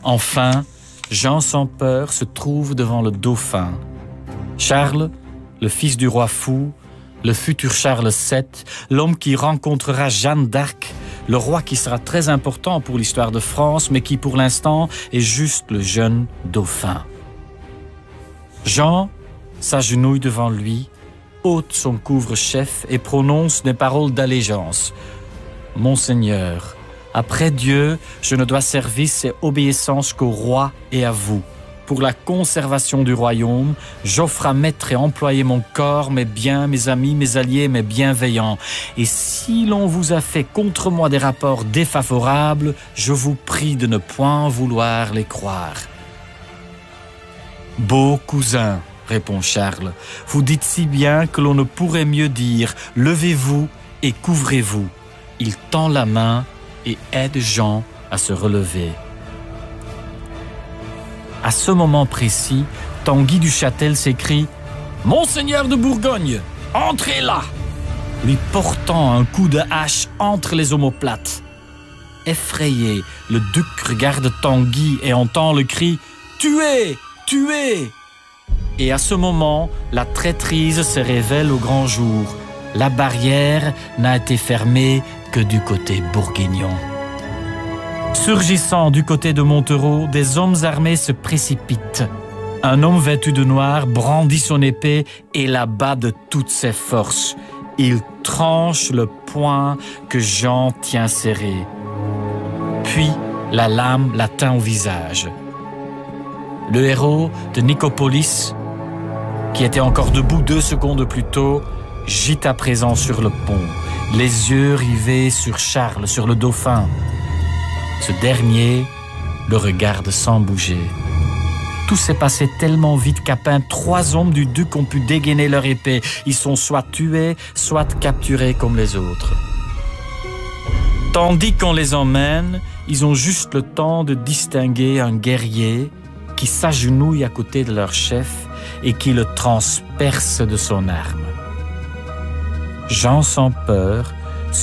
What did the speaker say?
Enfin, Jean sans peur se trouve devant le dauphin. Charles, le fils du roi fou, le futur Charles VII, l'homme qui rencontrera Jeanne d'Arc, le roi qui sera très important pour l'histoire de France, mais qui pour l'instant est juste le jeune dauphin. Jean s'agenouille devant lui, ôte son couvre-chef et prononce des paroles d'allégeance. « Monseigneur, après Dieu, je ne dois service et obéissance qu'au roi et à vous. Pour la conservation du royaume, j'offre à mettre et employer mon corps, mes biens, mes amis, mes alliés, mes bienveillants. Et si l'on vous a fait contre moi des rapports défavorables, je vous prie de ne point vouloir les croire. » « Beau cousin, répond Charles, vous dites si bien que l'on ne pourrait mieux dire « Levez-vous et couvrez-vous ». Il tend la main et aide Jean à se relever. À ce moment précis, Tanguy du Châtel s'écrie « Monseigneur de Bourgogne, entrez là !» lui portant un coup de hache entre les omoplates. Effrayé, le duc regarde Tanguy et entend le cri « Tuez ! Tuez !» Et à ce moment, la traîtrise se révèle au grand jour. La barrière n'a été fermée que du côté bourguignon. Surgissant du côté de Montereau, des hommes armés se précipitent. Un homme vêtu de noir brandit son épée et la bat de toutes ses forces. Il tranche le poing que Jean tient serré. Puis la lame l'atteint au visage. Le héros de Nicopolis, qui était encore debout 2 secondes plus tôt, gît à présent sur le pont, les yeux rivés sur Charles, sur le dauphin. Ce dernier le regarde sans bouger. Tout s'est passé tellement vite qu'à peine 3 hommes du duc ont pu dégainer leur épée. Ils sont soit tués, soit capturés comme les autres. Tandis qu'on les emmène, ils ont juste le temps de distinguer un guerrier qui s'agenouille à côté de leur chef et qui le transperce de son arme. Jean sans peur